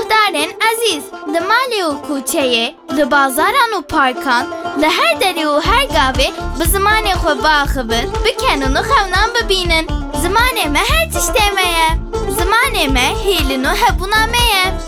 guhdarên ezîz, li malê û kûçeyê, li bazaran û parkan, li her derê û her gavê bi zimanê xwe biaxivin, bikenin û xewnan bibînin. Zimanê me her tiştê me ye. Zimanê me hêlin û hebûna me ye.